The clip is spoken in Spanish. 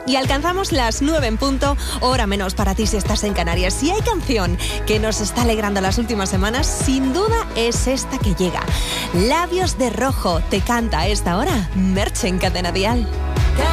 Y alcanzamos las 9 en punto, hora menos para ti si estás en Canarias. Si hay canción que nos está alegrando las últimas semanas, sin duda es esta que llega. Labios de rojo, te canta a esta hora Merche en Cadena Dial.